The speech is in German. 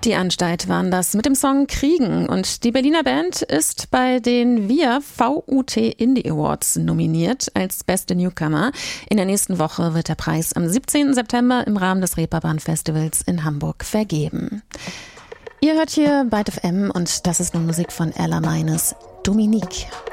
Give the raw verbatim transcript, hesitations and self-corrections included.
Die Anstalt waren das mit dem Song Kriegen und die Berliner Band ist bei den V I A V U T Indie Awards nominiert als beste Newcomer. In der nächsten Woche wird der Preis am siebzehnten September im Rahmen des Reeperbahn Festivals in Hamburg vergeben. Ihr hört hier Byte F M und das ist nun Musik von Ella Meines, Dominique.